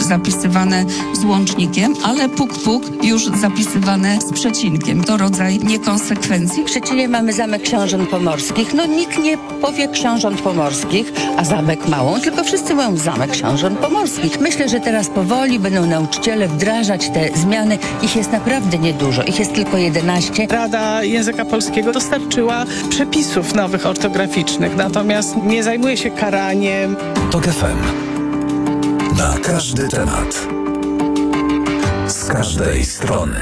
zapisywane z łącznikiem, ale puk już zapisywane z przecinkiem. To rodzaj niekonsekwencji. W Szczecinie mamy Zamek Książąt Pomorskich. Nikt nie powie Książąt Pomorskich, a Zamek Małą, tylko wszyscy mówią Zamek Książąt Pomorskich. Myślę, że teraz powoli będą nauczyciele wdrażać te zmiany. Ich jest naprawdę niedużo. Ich jest tylko 11. Rada Języka Polskiego dostarczyła przepisów nowych ortograficznych, natomiast nie zajmuje się karaniem. TOK FM. Na każdy temat. Z każdej strony.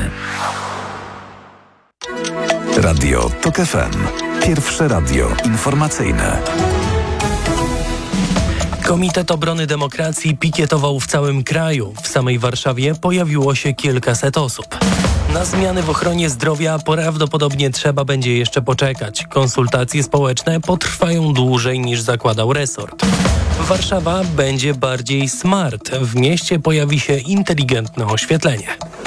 Radio TOK FM. Pierwsze radio informacyjne. Komitet Obrony Demokracji pikietował w całym kraju. W samej Warszawie pojawiło się kilkaset osób. Na zmiany w ochronie zdrowia prawdopodobnie trzeba będzie jeszcze poczekać. Konsultacje społeczne potrwają dłużej niż zakładał resort. Warszawa będzie bardziej smart. W mieście pojawi się inteligentne oświetlenie.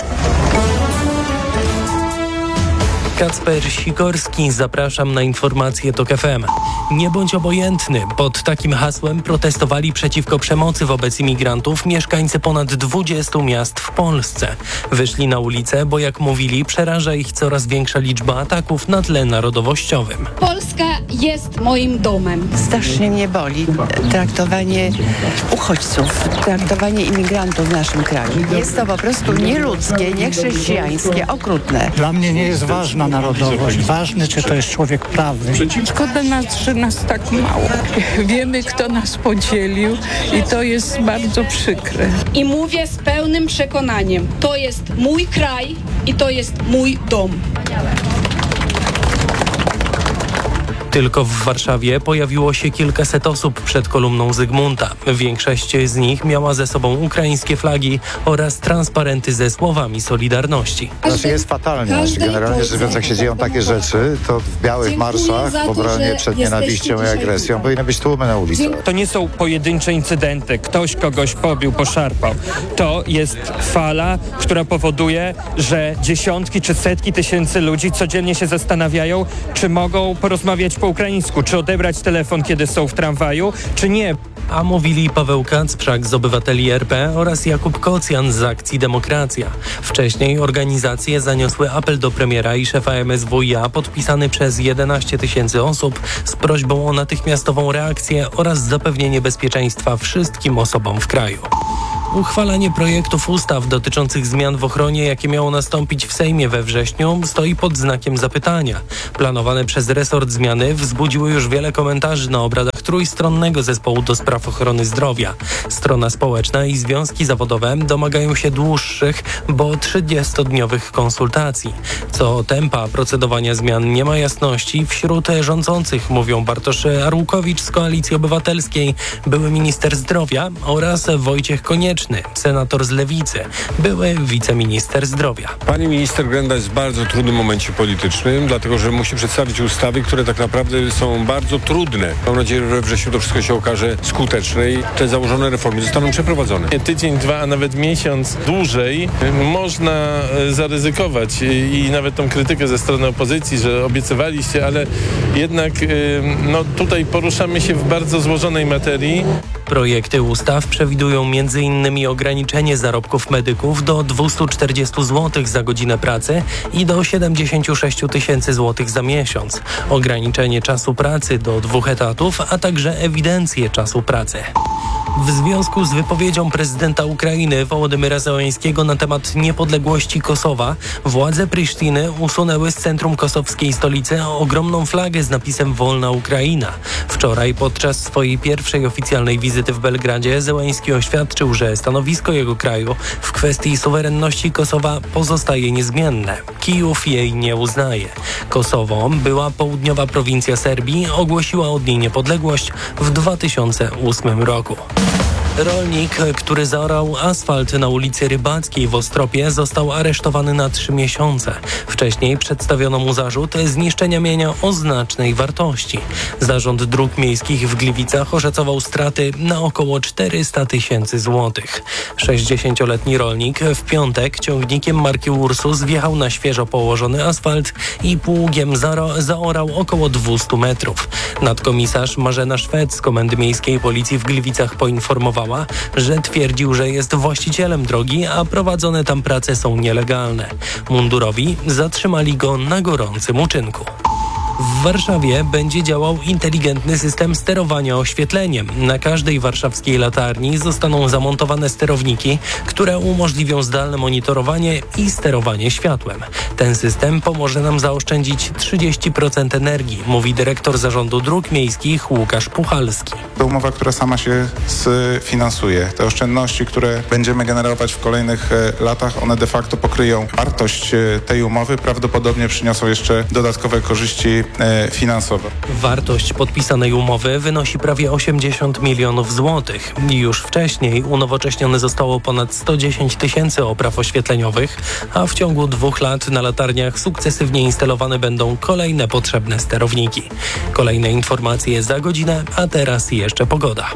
Kacper Sikorski, zapraszam na informacje TOK FM. Nie bądź obojętny. Pod takim hasłem protestowali przeciwko przemocy wobec imigrantów mieszkańcy ponad 20 miast w Polsce. Wyszli na ulicę, bo jak mówili, przeraża ich coraz większa liczba ataków na tle narodowościowym. Polska jest moim domem. Strasznie mnie boli traktowanie uchodźców, traktowanie imigrantów w naszym kraju. Jest to po prostu nieludzkie, niechrześcijańskie, okrutne. Dla mnie nie jest ważna narodowość. Ważne, czy to jest człowiek prawny. Szkoda nas, że nas tak mało. Wiemy, kto nas podzielił i to jest bardzo przykre. I mówię z pełnym przekonaniem. To jest mój kraj i to jest mój dom. Tylko w Warszawie pojawiło się kilkaset osób przed kolumną Zygmunta. Większość z nich miała ze sobą ukraińskie flagi oraz transparenty ze słowami Solidarności. Jest fatalnie. Generalnie rzecz biorąc, jak się dzieją takie rzeczy, to w białych marszach w obronie przed nienawiścią i agresją powinny być tłumy na ulicy. To nie są pojedyncze incydenty. Ktoś kogoś pobił, poszarpał. To jest fala, która powoduje, że dziesiątki czy setki tysięcy ludzi codziennie się zastanawiają, czy mogą porozmawiać po ukraińsku, czy odebrać telefon, kiedy są w tramwaju, czy nie. A mówili Paweł Kacprzak z Obywateli RP oraz Jakub Kocjan z Akcji Demokracja. Wcześniej organizacje zaniosły apel do premiera i szefa MSWiA podpisany przez 11 tysięcy osób z prośbą o natychmiastową reakcję oraz zapewnienie bezpieczeństwa wszystkim osobom w kraju. Uchwalanie projektów ustaw dotyczących zmian w ochronie, jakie miało nastąpić w Sejmie we wrześniu, stoi pod znakiem zapytania. Planowane przez resort zmiany wzbudziły już wiele komentarzy na obradach trójstronnego zespołu do spraw ochrony zdrowia. Strona społeczna i związki zawodowe domagają się dłuższych, bo 30-dniowych konsultacji. Co tempa procedowania zmian nie ma jasności wśród rządzących, mówią Bartosz Arłukowicz z Koalicji Obywatelskiej, były minister zdrowia oraz Wojciech Konieczny, senator z Lewicy, były wiceminister zdrowia. Pani minister Grenda jest w bardzo trudnym momencie politycznym, dlatego że musi przedstawić ustawy, które tak naprawdę są bardzo trudne. Mam nadzieję, że we wrześniu to wszystko się okaże skuteczne i te założone reformy zostaną przeprowadzone. Tydzień, dwa, a nawet miesiąc dłużej można zaryzykować i nawet tą krytykę ze strony opozycji, że obiecywaliście, ale jednak tutaj poruszamy się w bardzo złożonej materii. Projekty ustaw przewidują m.in. ograniczenie zarobków medyków do 240 zł za godzinę pracy i do 76 tysięcy złotych za miesiąc, ograniczenie czasu pracy do 2 etatów, a także ewidencję czasu pracy. W związku z wypowiedzią prezydenta Ukrainy Wołodymyra Zełenskiego na temat niepodległości Kosowa, władze Prisztiny usunęły z centrum kosowskiej stolicy ogromną flagę z napisem Wolna Ukraina. Wczoraj podczas swojej pierwszej oficjalnej wizyty w Belgradzie Zełenski oświadczył, że stanowisko jego kraju w kwestii suwerenności Kosowa pozostaje niezmienne. Kijów jej nie uznaje. Kosowo, była południowa prowincja Serbii, ogłosiła od niej niepodległość w 2008 roku. Rolnik, który zaorał asfalt na ulicy Rybackiej w Ostropie, został aresztowany na 3 miesiące. Wcześniej przedstawiono mu zarzut zniszczenia mienia o znacznej wartości. Zarząd Dróg Miejskich w Gliwicach oszacował straty na około 400 tysięcy złotych. 60-letni rolnik w piątek ciągnikiem marki Ursus wjechał na świeżo położony asfalt i pługiem zaorał około 200 metrów. Nadkomisarz Marzena Szwed z Komendy Miejskiej Policji w Gliwicach poinformowała, skomentowała, że twierdził, że jest właścicielem drogi, a prowadzone tam prace są nielegalne. Mundurowi zatrzymali go na gorącym uczynku. W Warszawie będzie działał inteligentny system sterowania oświetleniem. Na każdej warszawskiej latarni zostaną zamontowane sterowniki, które umożliwią zdalne monitorowanie i sterowanie światłem. Ten system pomoże nam zaoszczędzić 30% energii, mówi dyrektor Zarządu Dróg Miejskich Łukasz Puchalski. To umowa, która sama się sfinansuje. Te oszczędności, które będziemy generować w kolejnych latach, one de facto pokryją wartość tej umowy, prawdopodobnie przyniosą jeszcze dodatkowe korzyści finansowe. Wartość podpisanej umowy wynosi prawie 80 milionów złotych. Już wcześniej unowocześnione zostało ponad 110 tysięcy opraw oświetleniowych, a w ciągu 2 lat na latarniach sukcesywnie instalowane będą kolejne potrzebne sterowniki. Kolejne informacje za godzinę, a teraz jeszcze pogoda.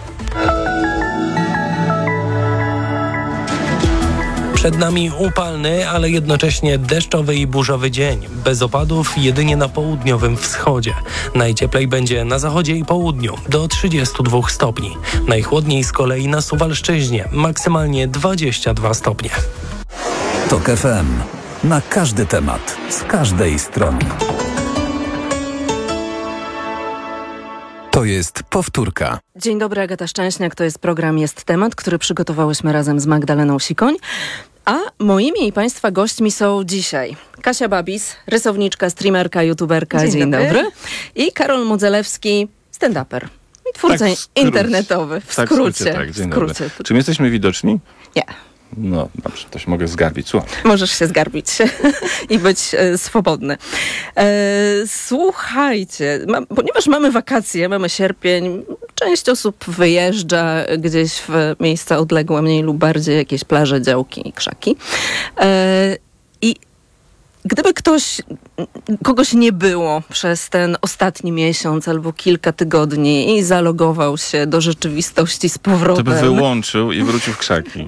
Przed nami upalny, ale jednocześnie deszczowy i burzowy dzień. Bez opadów jedynie na południowym wschodzie. Najcieplej będzie na zachodzie i południu, do 32 stopni. Najchłodniej z kolei na Suwalszczyźnie, maksymalnie 22 stopnie. TOK FM. Na każdy temat, z każdej strony. To jest powtórka. Dzień dobry, Agata Szczęśniak. To jest program Jest Temat, który przygotowałyśmy razem z Magdaleną Sikoń. A moimi i Państwa gośćmi są dzisiaj Kasia Babis, rysowniczka, streamerka, youtuberka. Dzień dobry. I Karol Modzelewski, stand-uper i twórca internetowy. W skrócie. Tak, dzień dobry. Czy my jesteśmy widoczni? Nie. No dobrze, to się mogę zgarbić. Słucham. Możesz się zgarbić i być swobodny. Słuchajcie, ponieważ mamy wakacje, mamy sierpień, część osób wyjeżdża gdzieś w miejsca odległe, mniej lub bardziej, jakieś plaże, działki i krzaki. I gdyby kogoś nie było przez ten ostatni miesiąc albo kilka tygodni i zalogował się do rzeczywistości z powrotem... To by wyłączył i wrócił w krzaki.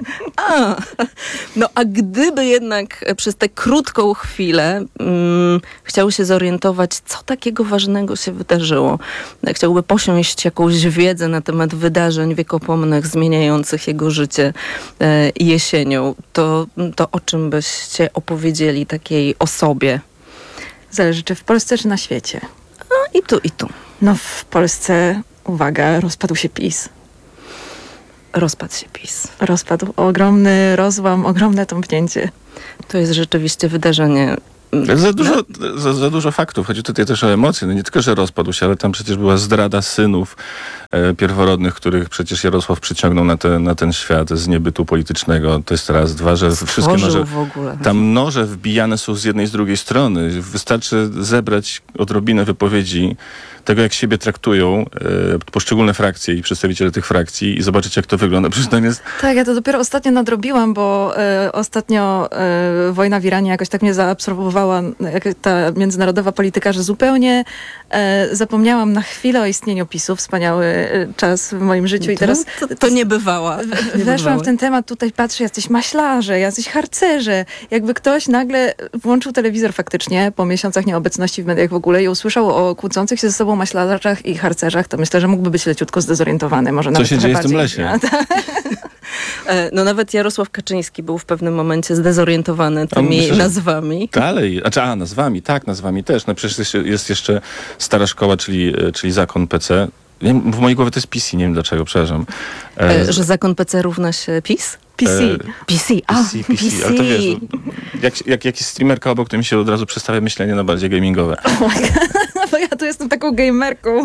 A gdyby jednak przez tę krótką chwilę chciał się zorientować, co takiego ważnego się wydarzyło, chciałby posiąść jakąś wiedzę na temat wydarzeń wiekopomnych zmieniających jego życie jesienią, to o czym byście opowiedzieli takiej osobie? Zależy, czy w Polsce, czy na świecie. I tu. No w Polsce, uwaga, rozpadł się PiS. Rozpadł się PiS. Rozpadł. Ogromny rozłam, ogromne tąpnięcie. To jest rzeczywiście wydarzenie... Za dużo faktów. Chodzi tutaj też o emocje. No nie tylko, że rozpadł się, ale tam przecież była zdrada synów pierworodnych, których przecież Jarosław przyciągnął na ten świat z niebytu politycznego. To jest raz. Dwa, że wszystkie noże... w ogóle. Tam noże wbijane są z jednej i z drugiej strony. Wystarczy zebrać odrobinę wypowiedzi tego, jak siebie traktują poszczególne frakcje i przedstawiciele tych frakcji i zobaczyć, jak to wygląda. Przecież tam jest... Tak, ja to dopiero ostatnio nadrobiłam, bo ostatnio wojna w Iranie jakoś tak mnie zaabsorbowała, ta międzynarodowa polityka, że zupełnie zapomniałam na chwilę o istnieniu PiS-u. Wspaniały czas w moim życiu. I teraz to nie bywała. Weszłam w ten temat, tutaj patrzę, jacyś maślarze, jacyś harcerze. Jakby ktoś nagle włączył telewizor faktycznie po miesiącach nieobecności w mediach w ogóle i usłyszał o kłócących się ze sobą maślarzach i harcerzach, to myślę, że mógłby być leciutko zdezorientowany. Może co się dzieje w tym lesie? No nawet Jarosław Kaczyński był w pewnym momencie zdezorientowany tymi nazwami. Dalej, nazwami też. No przecież jest jeszcze stara szkoła, czyli zakon PC. W mojej głowie to jest PC, nie wiem dlaczego, przepraszam. Że zakon PC równa się PiS? PC. Ale to wiesz, jak jakiś streamerka obok, to mi się od razu przestawia myślenie na bardziej gamingowe. Bo ja tu jestem taką gamerką.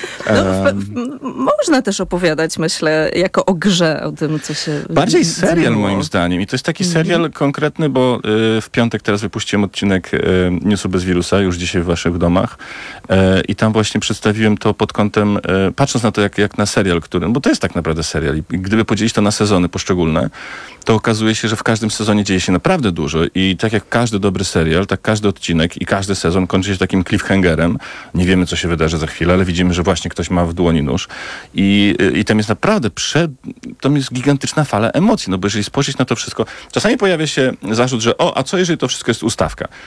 Można też opowiadać, myślę, jako o grze, o tym, co się bardziej serial moim zdaniem. I to jest taki serial konkretny, bo w piątek teraz wypuściłem odcinek Newsu bez wirusa, już dzisiaj w waszych domach. I tam właśnie przedstawiłem to pod kątem, patrząc na to jak na serial, bo to jest tak naprawdę serial. I gdyby podzielić to na sezony poszczególne, to okazuje się, że w każdym sezonie dzieje się naprawdę dużo i tak jak każdy dobry serial, tak każdy odcinek i każdy sezon kończy się takim cliffhangerem. Nie wiemy, co się wydarzy za chwilę, ale widzimy, że właśnie ktoś ma w dłoni nóż i tam jest naprawdę tam jest gigantyczna fala emocji, no bo jeżeli spojrzeć na to wszystko, czasami pojawia się zarzut, że a co jeżeli to wszystko jest ustawka?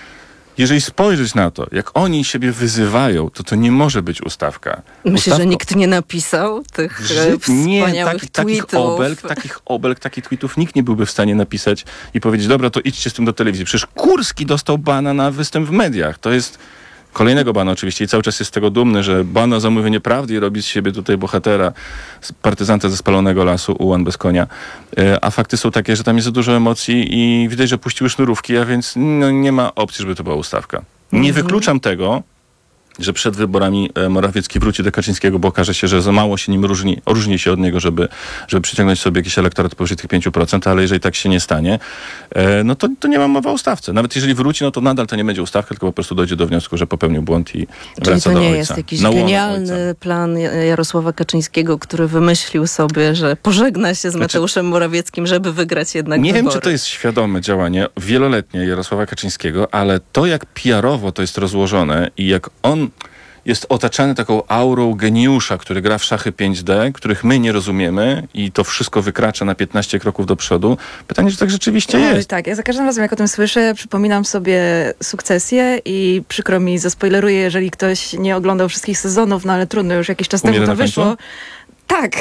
jeżeli spojrzeć na to, jak oni siebie wyzywają, to nie może być ustawka. Myślę, że nikt nie napisał tych wspaniałych tweetów. Takich tweetów nikt nie byłby w stanie napisać i powiedzieć, dobra, to idźcie z tym do telewizji. Przecież Kurski dostał bana na występ w mediach. To jest kolejnego bana oczywiście i cały czas jest z tego dumny, że bana za mówienie prawdy i robi z siebie tutaj bohatera, partyzanta ze spalonego lasu, ułan bez konia. A fakty są takie, że tam jest za dużo emocji i widać, że puściły sznurówki, a więc nie ma opcji, żeby to była ustawka. Nie wykluczam tego, że przed wyborami Morawiecki wróci do Kaczyńskiego, bo okaże się, że za mało się nim różni się od niego, żeby przyciągnąć sobie jakiś elektorat powyżej tych 5%, ale jeżeli tak się nie stanie, no to nie ma mowy o ustawce. Nawet jeżeli wróci, no to nadal to nie będzie ustawka, tylko po prostu dojdzie do wniosku, że popełnił błąd i wraca do ojca. Czyli to nie jest jakiś genialny plan Jarosława Kaczyńskiego, który wymyślił sobie, że pożegna się z Mateuszem Morawieckim, żeby wygrać jednak Nie wybory. wiem, czy to jest świadome działanie wieloletnie Jarosława Kaczyńskiego, ale to jak PR-owo to jest rozłożone i jak on jest otaczany taką aurą geniusza, który gra w szachy 5D, których my nie rozumiemy i to wszystko wykracza na 15 kroków do przodu. Pytanie, czy tak rzeczywiście jest? Tak, ja za każdym razem, jak o tym słyszę, przypominam sobie Sukcesję i przykro mi, zaspoileruję, jeżeli ktoś nie oglądał wszystkich sezonów, no ale trudno, już jakiś czas temu to wyszło. Tak?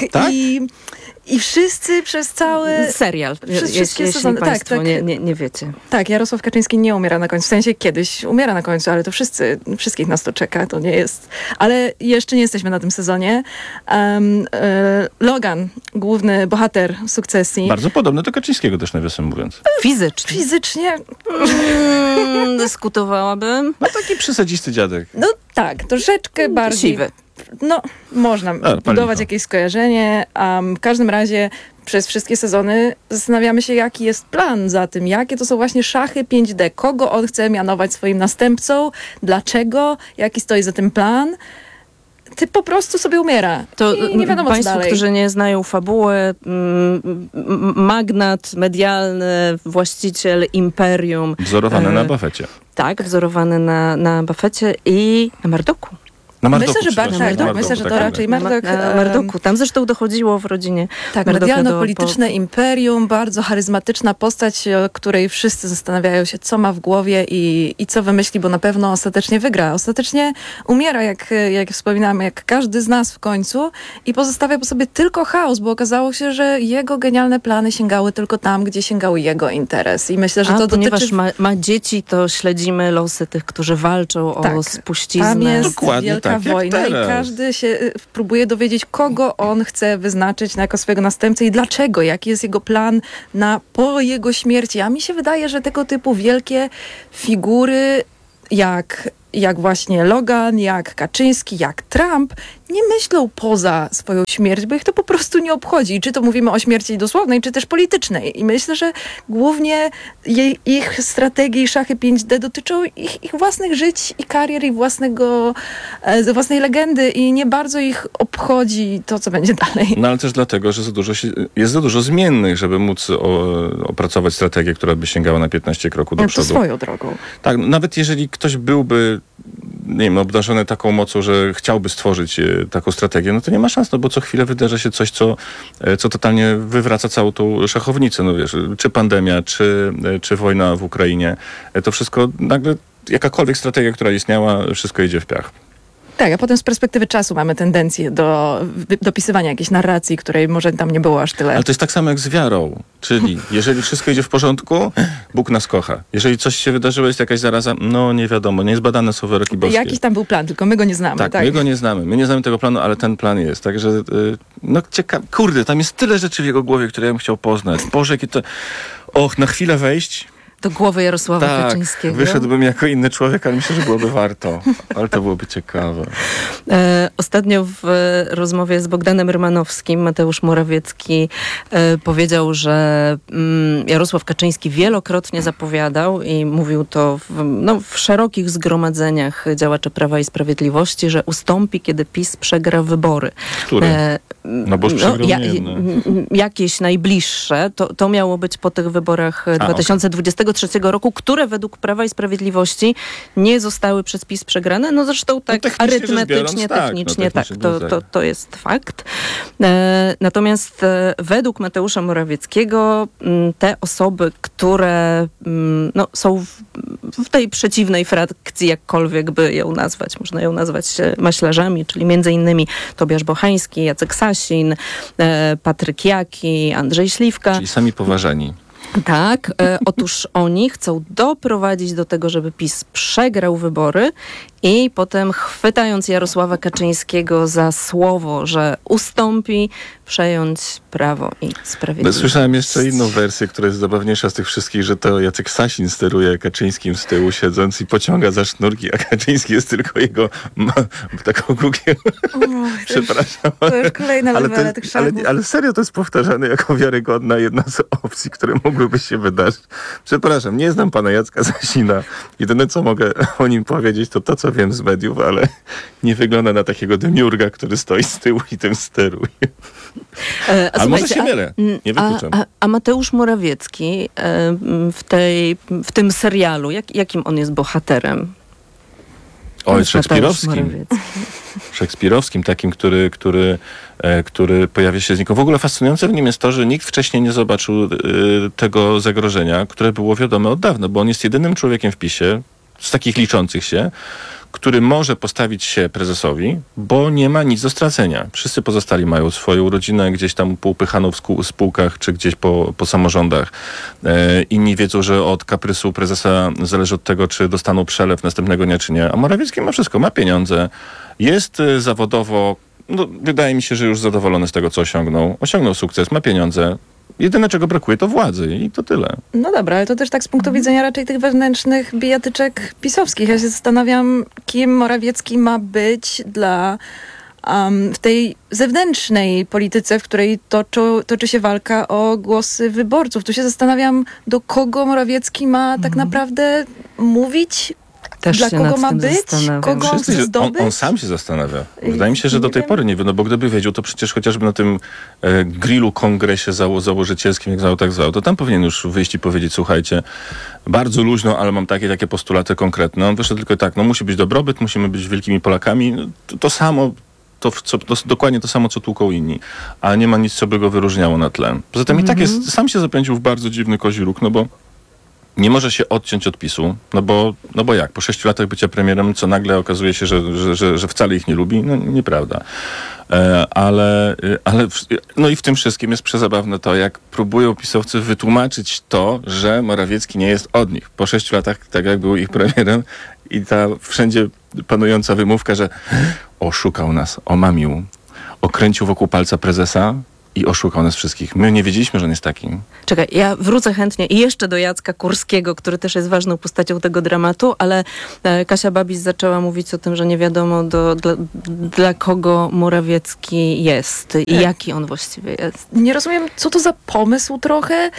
I wszyscy przez cały... Serial, jeśli sezony. państwo nie wiecie. Tak, Jarosław Kaczyński nie umiera na końcu. W sensie kiedyś umiera na końcu, ale to wszystkich nas to czeka. To nie jest... Ale jeszcze nie jesteśmy na tym sezonie. Logan, główny bohater Sukcesji. Bardzo podobny do Kaczyńskiego też, nawiasem mówiąc. Fizycznie? Dyskutowałabym. No taki przesadzisty dziadek. No tak, troszeczkę bardziej... Siwy. No, można budować jakieś skojarzenie. W każdym razie przez wszystkie sezony zastanawiamy się, jaki jest plan za tym, jakie to są właśnie szachy 5D, kogo on chce mianować swoim następcą, dlaczego, jaki stoi za tym plan. Ty po prostu sobie umiera. To i nie wiadomo, państwo, co dalej. którzy nie znają fabuły, magnat medialny, właściciel imperium. Wzorowany na Buffetcie. Tak, wzorowany na Buffetcie i na Murdochu. Myślę, że myślę, że to raczej Murdoch. Na Murdochu. Tam zresztą dochodziło w rodzinie Tak, Murdocha medialno-polityczne imperium, bardzo charyzmatyczna postać, o której wszyscy zastanawiają się, co ma w głowie i co wymyśli, bo na pewno ostatecznie wygra. Ostatecznie umiera, jak wspominamy, jak każdy z nas w końcu i pozostawia po sobie tylko chaos, bo okazało się, że jego genialne plany sięgały tylko tam, gdzie sięgał jego interes. I myślę, że to ponieważ dotyczy... ma dzieci, to śledzimy losy tych, którzy walczą o spuściznę. Tam jest dokładnie wielka wojna i każdy się próbuje dowiedzieć, kogo on chce wyznaczyć jako swojego następcę i dlaczego, jaki jest jego plan po jego śmierci. A mi się wydaje, że tego typu wielkie figury jak właśnie Logan, jak Kaczyński, jak Trump, nie myślą poza swoją śmierć, bo ich to po prostu nie obchodzi. Czy to mówimy o śmierci dosłownej, czy też politycznej. I myślę, że głównie ich strategie i szachy 5D dotyczą ich własnych żyć i karier i własnej legendy i nie bardzo ich obchodzi to, co będzie dalej. No ale też dlatego, że jest za dużo zmiennych, żeby móc opracować strategię, która by sięgała na 15 kroków do przodu. To swoją drogą. Tak, nawet jeżeli ktoś byłby obdarzony taką mocą, że chciałby stworzyć taką strategię, no to nie ma szans, no bo co chwilę wydarza się coś, co totalnie wywraca całą tą szachownicę, no wiesz, czy pandemia, czy wojna w Ukrainie, to wszystko nagle, jakakolwiek strategia, która istniała, wszystko idzie w piach. Tak, a potem z perspektywy czasu mamy tendencję do dopisywania jakiejś narracji, której może tam nie było aż tyle. Ale to jest tak samo jak z wiarą, czyli jeżeli wszystko idzie w porządku, Bóg nas kocha. Jeżeli coś się wydarzyło, jest jakaś zaraza, no nie wiadomo, niezbadane są wyroki boskie. Jakiś tam był plan, tylko my go nie znamy. Tak, my go nie znamy. My nie znamy tego planu, ale ten plan jest. Także, no ciekawe. Kurde, tam jest tyle rzeczy w jego głowie, które ja bym chciał poznać. Boże, jakie to... na chwilę wejść... Do głowy Jarosława Kaczyńskiego. Wyszedłbym jako inny człowiek, ale myślę, że byłoby warto. Ale to byłoby ciekawe. Ostatnio w rozmowie z Bogdanem Rymanowskim Mateusz Morawiecki powiedział, że Jarosław Kaczyński wielokrotnie zapowiadał i mówił to w szerokich zgromadzeniach działaczy Prawa i Sprawiedliwości, że ustąpi, kiedy PiS przegra wybory. Które? No bo już jakieś najbliższe, to miało być po tych wyborach 2023 roku, które według Prawa i Sprawiedliwości nie zostały przez PiS przegrane. No zresztą tak arytmetycznie, technicznie to jest fakt. Natomiast według Mateusza Morawieckiego te osoby, które są w tej przeciwnej frakcji, jakkolwiek by ją nazwać, można ją nazwać maślarzami, czyli między innymi Tobiasz Bochański, Jacek Sasin, Patryk Jaki, Andrzej Śliwka. Czyli sami poważani. Tak. Otóż oni chcą doprowadzić do tego, żeby PiS przegrał wybory i potem chwytając Jarosława Kaczyńskiego za słowo, że ustąpi, przejąć Prawo i Sprawiedliwość. Słyszałem jeszcze inną wersję, która jest zabawniejsza z tych wszystkich, że to Jacek Sasin steruje Kaczyńskim z tyłu siedząc i pociąga za sznurki, a Kaczyński jest tylko jego taką kółkiem. Przepraszam. To już kolejna lewela tych szachów. Ale serio to jest powtarzane jako wiarygodna jedna z opcji, które mogłyby się wydarzyć. Przepraszam, nie znam pana Jacka Sasina. Jedyne, co mogę o nim powiedzieć, to co wiem z mediów, ale nie wygląda na takiego demiurga, który stoi z tyłu i tym steruje. Ale może się mylę, nie wykluczam. A Mateusz Morawiecki w tym serialu, jakim on jest bohaterem? Jest szekspirowskim, takim, który pojawia się znikąd. W ogóle fascynujące w nim jest to, że nikt wcześniej nie zobaczył tego zagrożenia, które było wiadome od dawna, bo on jest jedynym człowiekiem w PiS-ie, z takich liczących się, który może postawić się prezesowi, bo nie ma nic do stracenia. Wszyscy pozostali mają swoją rodzinę gdzieś tam poupychaną w spółkach, czy gdzieś po samorządach. Inni wiedzą, że od kaprysu prezesa zależy od tego, czy dostaną przelew następnego dnia, czy nie. A Morawiecki ma wszystko, ma pieniądze, jest zawodowo, wydaje mi się, że już zadowolony z tego, co osiągnął. Osiągnął sukces, ma pieniądze. Jedyne, czego brakuje, to władzy i to tyle. No dobra, ale to też tak z punktu widzenia raczej tych wewnętrznych bijatyczek pisowskich. Ja się zastanawiam, kim Morawiecki ma być w tej zewnętrznej polityce, w której toczy się walka o głosy wyborców. Tu się zastanawiam, do kogo Morawiecki ma tak naprawdę mówić, też dla kogo ma być, kogo on chce zdobyć. On sam się zastanawia. Wydaje mi się, że do tej pory nie wie, bo gdyby wiedział, to przecież chociażby na tym grillu kongresie założycielskim, jak zwał, tak zwał, to tam powinien już wyjść i powiedzieć, słuchajcie, bardzo luźno, ale mam takie postulaty konkretne. On wyszedł tylko tak, musi być dobrobyt, musimy być wielkimi Polakami. To samo, dokładnie to samo, co tłuką inni. A nie ma nic, co by go wyróżniało na tle. Poza tym i tak jest, sam się zapędził w bardzo dziwny kozi róg, bo nie może się odciąć od PiS-u, no bo jak? Po 6 latach bycia premierem, co nagle okazuje się, że wcale ich nie lubi? No nieprawda. Ale i w tym wszystkim jest przezabawne to, jak próbują pisowcy wytłumaczyć to, że Morawiecki nie jest od nich. Po 6 latach, tak jak był ich premierem i ta wszędzie panująca wymówka, że oszukał nas, omamił, okręcił wokół palca prezesa i oszukał nas wszystkich. My nie wiedzieliśmy, że on jest takim. Czekaj, ja wrócę chętnie i jeszcze do Jacka Kurskiego, który też jest ważną postacią tego dramatu, ale Kasia Babis zaczęła mówić o tym, że nie wiadomo dla kogo Morawiecki jest i jaki on właściwie jest. Nie rozumiem, co to za pomysł trochę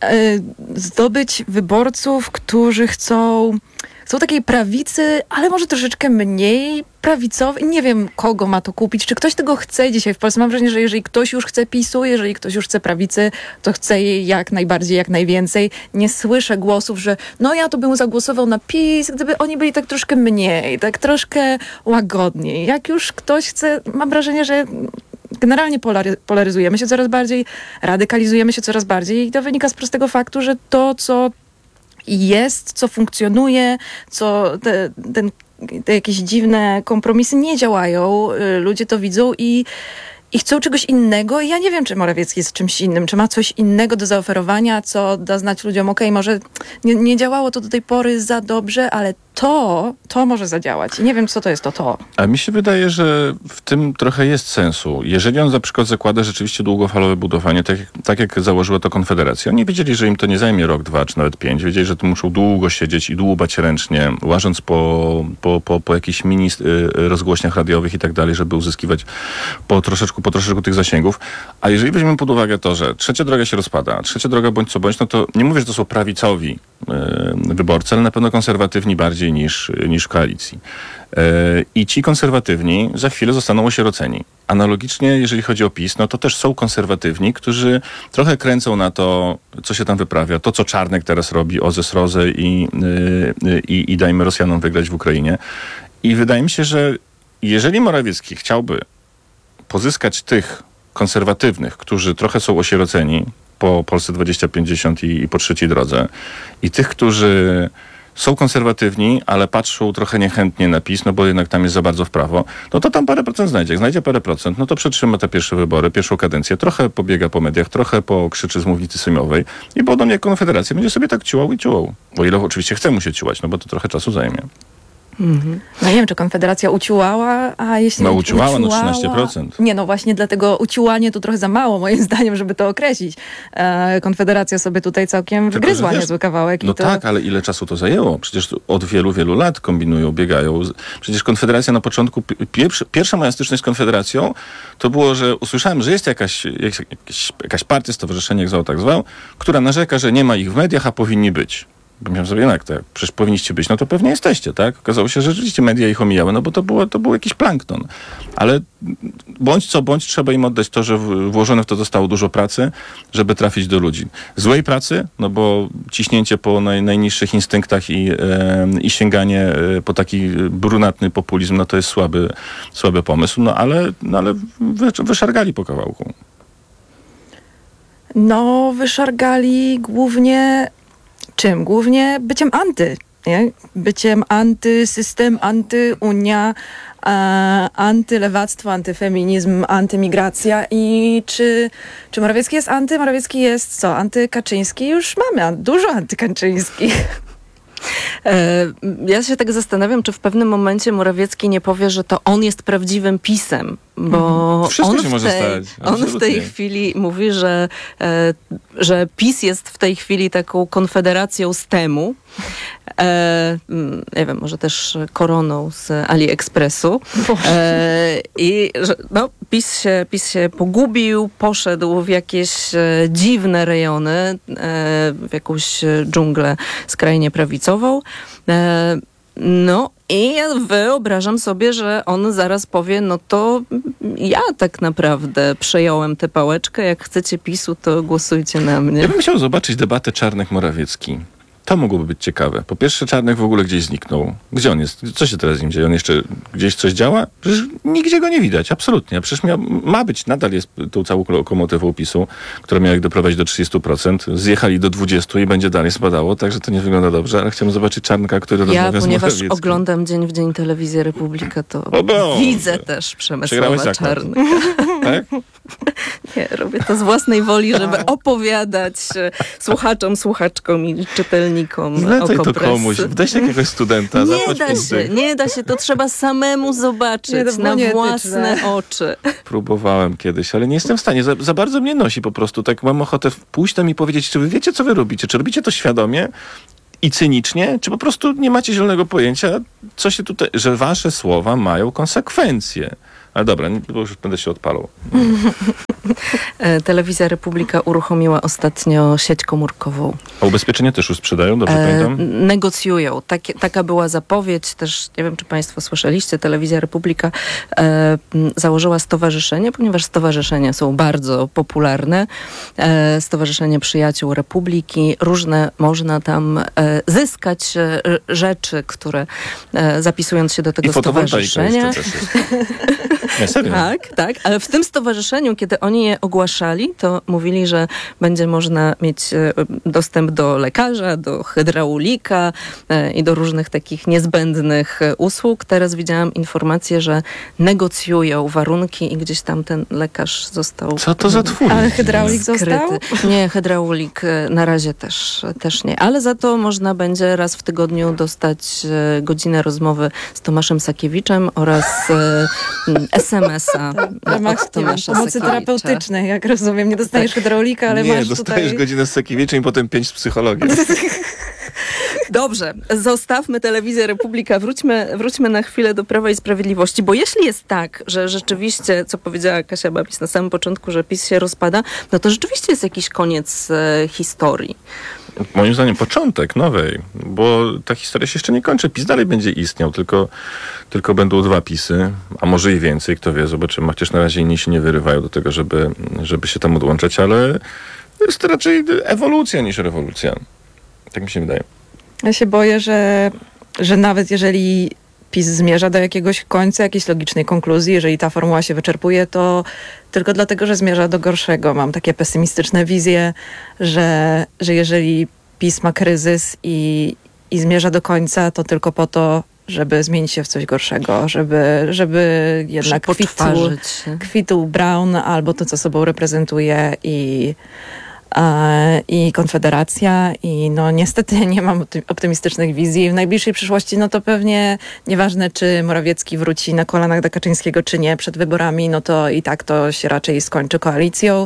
zdobyć wyborców, którzy chcą takiej prawicy, ale może troszeczkę mniej prawicowej. Nie wiem, kogo ma to kupić. Czy ktoś tego chce dzisiaj w Polsce? Mam wrażenie, że jeżeli ktoś już chce PiS-u, jeżeli ktoś już chce prawicy, to chce jej jak najbardziej, jak najwięcej. Nie słyszę głosów, że ja to bym zagłosował na PiS, gdyby oni byli tak troszkę mniej, tak troszkę łagodniej. Jak już ktoś chce, mam wrażenie, że generalnie polaryzujemy się coraz bardziej, radykalizujemy się coraz bardziej i to wynika z prostego faktu, że to, co jest, co funkcjonuje, co te jakieś dziwne kompromisy nie działają. Ludzie to widzą i chcą czegoś innego. I ja nie wiem, czy Morawiecki jest czymś innym, czy ma coś innego do zaoferowania, co da znać ludziom, może nie działało to do tej pory za dobrze, ale to może zadziałać. I nie wiem, co to jest to. A mi się wydaje, że w tym trochę jest sensu. Jeżeli on na przykład zakłada rzeczywiście długofalowe budowanie, tak jak założyła to Konfederacja, oni wiedzieli, że im to nie zajmie rok, 2 czy nawet 5. Wiedzieli, że tu muszą długo siedzieć i dłubać ręcznie, łażąc po jakichś mini rozgłośniach radiowych i tak dalej, żeby uzyskiwać po troszeczku tych zasięgów. A jeżeli weźmiemy pod uwagę to, że trzecia droga się rozpada, trzecia droga bądź co bądź, no to nie mówię, że to są prawicowi wyborcy, ale na pewno konserwatywni bardziej niż w koalicji. I ci konserwatywni za chwilę zostaną osieroceni. Analogicznie, jeżeli chodzi o PiS, no to też są konserwatywni, którzy trochę kręcą na to, co się tam wyprawia. To, co Czarnek teraz robi, Ozes Rozę i dajmy Rosjanom wygrać w Ukrainie. I wydaje mi się, że jeżeli Morawiecki chciałby pozyskać tych konserwatywnych, którzy trochę są osieroceni po Polsce 2050 i po trzeciej drodze, i tych, którzy są konserwatywni, ale patrzą trochę niechętnie na PiS, no bo jednak tam jest za bardzo w prawo, no to tam parę procent znajdzie. Jak znajdzie parę procent, no to przetrzyma te pierwsze wybory, pierwszą kadencję, trochę pobiega po mediach, trochę pokrzyczy z mównicy sejmowej i podobnie jak Konfederacja będzie sobie tak ciułał i ciułał. O ile oczywiście chce mu się ciułać, no bo to trochę czasu zajmie. No nie wiem, czy Konfederacja uciułała, a jeśli uciułała, no 13%. Nie, no właśnie dlatego uciułanie to trochę za mało, moim zdaniem, żeby to określić. Konfederacja sobie tutaj całkiem wygryzła niezły kawałek. No tak, ale ile czasu to zajęło? Przecież od wielu, wielu lat kombinują, biegają. Przecież Konfederacja na początku, pierwsza moja styczność z Konfederacją, to było, że usłyszałem, że jest jakaś partia, stowarzyszenie, jak zwał, tak zwał, która narzeka, że nie ma ich w mediach, a powinni być. Myślałem sobie, tak, przecież powinniście być, no to pewnie jesteście, tak? Okazało się, że rzeczywiście media ich omijały, no bo to był jakiś plankton. Ale bądź trzeba im oddać to, że włożone w to zostało dużo pracy, żeby trafić do ludzi. Złej pracy, no bo ciśnięcie po najniższych instynktach i sięganie po taki brunatny populizm, no to jest słaby pomysł, no ale wyszargali po kawałku. No, wyszargali głównie czym? Głównie byciem anty. Nie? Byciem antysystem, antyunia, antylewactwo, antyfeminizm, antymigracja. I czy Morawiecki jest anty? Morawiecki jest co? Antykaczyński? Już mamy dużo antykaczyńskich. Ja się tak zastanawiam, czy w pewnym momencie Morawiecki nie powie, że to on jest prawdziwym PiS-em, bo on w tej chwili mówi, że PiS jest w tej chwili taką konfederacją z temu. Nie wiem, może też koroną z AliExpressu. I że PiS się pogubił, poszedł w jakieś dziwne rejony, w jakąś dżunglę skrajnie prawicową. No i ja wyobrażam sobie, że on zaraz powie, no to ja tak naprawdę przejąłem tę pałeczkę, jak chcecie PiS-u, to głosujcie na mnie. Ja bym chciał zobaczyć debatę Czarnek-Morawiecki. To mogłoby być ciekawe. Po pierwsze, Czarnek w ogóle gdzieś zniknął. Gdzie on jest? Co się teraz z nim dzieje? On jeszcze gdzieś coś działa? Przecież nigdzie go nie widać, absolutnie. Przecież ma być, nadal jest tą całą lokomotywą PiS-u, która miała ich doprowadzić do 30%. Zjechali do 20% i będzie dalej spadało, także to nie wygląda dobrze, ale chciałem zobaczyć Czarnka, który rozmawia z Morawieckim. Ponieważ oglądam dzień w dzień Telewizję Republika, to widzę też Przemysława Czarnka. Tak? Nie, robię to z własnej woli, żeby opowiadać słuchaczkom i czytelnikom Zlecaj o to komuś, weź jakiegoś studenta. Nie da się, to trzeba samemu zobaczyć na własne oczy. Próbowałem kiedyś, ale nie jestem w stanie, za bardzo mnie nosi po prostu, tak mam ochotę pójść tam i powiedzieć, czy wy wiecie, co wy robicie, czy robicie to świadomie i cynicznie, czy po prostu nie macie zielonego pojęcia, co się tutaj, że wasze słowa mają konsekwencje. Ale dobra, bo już będę się odpalał. Telewizja Republika uruchomiła ostatnio sieć komórkową. A ubezpieczenia też już sprzedają, dobrze pamiętam? Negocjują. Taka była zapowiedź. Też nie wiem, czy państwo słyszeliście, Telewizja Republika założyła stowarzyszenie, ponieważ stowarzyszenia są bardzo popularne. Stowarzyszenie Przyjaciół Republiki. Różne można tam zyskać rzeczy, które zapisując się do tego stowarzyszenia. Nie, serio? Tak, ale w tym stowarzyszeniu, kiedy oni je ogłaszali, to mówili, że będzie można mieć dostęp do lekarza, do hydraulika i do różnych takich niezbędnych usług. Teraz widziałam informację, że negocjują warunki i gdzieś tam ten lekarz został... Co to za twór? Ale hydraulik został? Nie, hydraulik na razie też nie. Ale za to można będzie raz w tygodniu dostać godzinę rozmowy z Tomaszem Sakiewiczem oraz SMS-a w ramach pomocy terapeutycznej, jak rozumiem. Nie dostajesz hydraulika, ale masz tutaj... Nie, dostajesz godzinę z Sakiewiczem i potem 5 z psychologiem. Dobrze, zostawmy Telewizję Republika, wróćmy na chwilę do Prawa i Sprawiedliwości, bo jeśli jest tak, że rzeczywiście, co powiedziała Kasia Babis na samym początku, że PiS się rozpada, no to rzeczywiście jest jakiś koniec historii. moim zdaniem początek nowej, bo ta historia się jeszcze nie kończy. PiS dalej będzie istniał, tylko będą 2 PiS-y, a może i więcej, kto wie, zobaczymy. Chociaż na razie inni się nie wyrywają do tego, żeby się tam odłączać, ale jest to raczej ewolucja niż rewolucja. Tak mi się wydaje. Ja się boję, że nawet jeżeli PiS zmierza do jakiegoś końca, jakiejś logicznej konkluzji, jeżeli ta formuła się wyczerpuje, to tylko dlatego, że zmierza do gorszego. Mam takie pesymistyczne wizje, że jeżeli PiS ma kryzys i zmierza do końca, to tylko po to, żeby zmienić się w coś gorszego, żeby jednak kwitł Braun albo to, co sobą reprezentuje i Konfederacja i no niestety nie mam optymistycznych wizji. W najbliższej przyszłości no to pewnie nieważne, czy Morawiecki wróci na kolanach do Kaczyńskiego, czy nie przed wyborami, no to i tak to się raczej skończy koalicją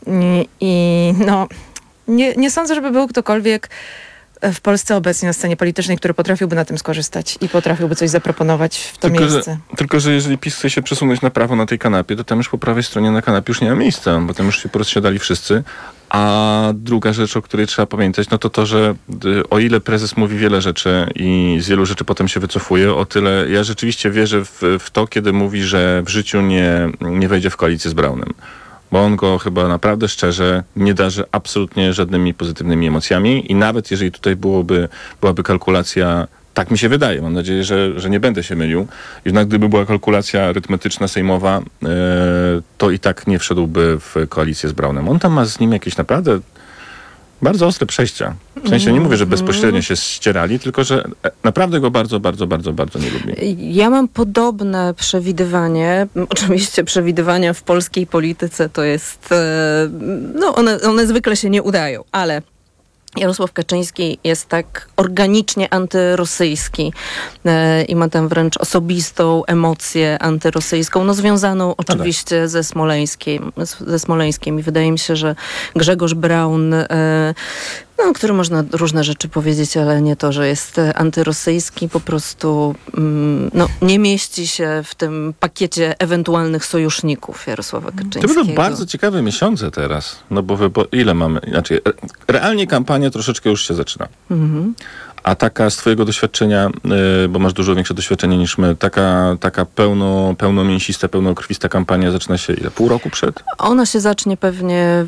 i no nie sądzę, żeby był ktokolwiek w Polsce obecnie na scenie politycznej, który potrafiłby na tym skorzystać i potrafiłby coś zaproponować w to miejsce. Tylko, że jeżeli PiS chce się przesunąć na prawo na tej kanapie, to tam już po prawej stronie na kanapie już nie ma miejsca, bo tam już się porozsiadali wszyscy. A druga rzecz, o której trzeba pamiętać, no to, że o ile prezes mówi wiele rzeczy i z wielu rzeczy potem się wycofuje, o tyle ja rzeczywiście wierzę w to, kiedy mówi, że w życiu nie wejdzie w koalicję z Braunem. Bo on go chyba naprawdę szczerze nie darzy absolutnie żadnymi pozytywnymi emocjami i nawet jeżeli tutaj byłaby kalkulacja, tak mi się wydaje, mam nadzieję, że nie będę się mylił, jednak gdyby była kalkulacja arytmetyczna sejmowa, to i tak nie wszedłby w koalicję z Braunem. On tam ma z nim jakieś naprawdę bardzo ostre przejścia. W sensie nie mówię, że bezpośrednio się ścierali, tylko że naprawdę go bardzo, bardzo, bardzo, bardzo nie lubi. Ja mam podobne przewidywanie. Oczywiście przewidywania w polskiej polityce to jest... No one zwykle się nie udają, ale Jarosław Kaczyński jest tak organicznie antyrosyjski i ma tam wręcz osobistą emocję antyrosyjską, no związaną oczywiście ze Smoleńskiem i wydaje mi się, że Grzegorz Braun, no, który można różne rzeczy powiedzieć, ale nie to, że jest antyrosyjski, po prostu no, nie mieści się w tym pakiecie ewentualnych sojuszników Jarosława Kaczyńskiego. To będą bardzo ciekawe miesiące teraz, no bo ile mamy, znaczy realnie kampania troszeczkę już się zaczyna. A taka z twojego doświadczenia, bo masz dużo większe doświadczenie niż my, taka pełnomięsista, pełnokrwista kampania zaczyna się ile? Pół roku przed? Ona się zacznie pewnie